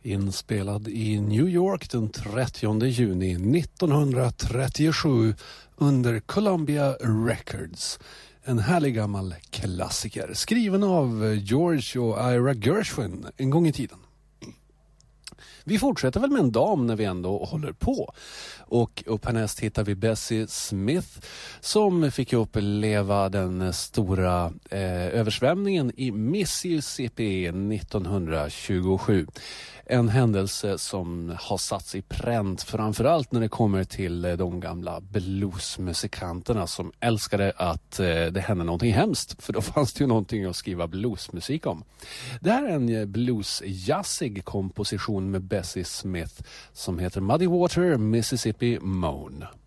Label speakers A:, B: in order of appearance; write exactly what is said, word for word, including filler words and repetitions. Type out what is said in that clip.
A: Inspelad i New York den trettionde juni nittonhundratrettiosju under Columbia Records. En härlig gammal klassiker skriven av George och Ira Gershwin en gång i tiden. Vi fortsätter väl med en dam när vi ändå håller på. Och upp härnäst hittar vi Bessie Smith som fick uppleva den stora eh, översvämningen i Mississippi nittonhundratjugosju. En händelse som har satts i pränt framförallt när det kommer till de gamla bluesmusikanterna som älskade att eh, det hände någonting hemskt. För då fanns det ju någonting att skriva bluesmusik om. Det här är en bluesjazzig komposition med Bessie Smith som heter Muddy Water, Mississippi Moan.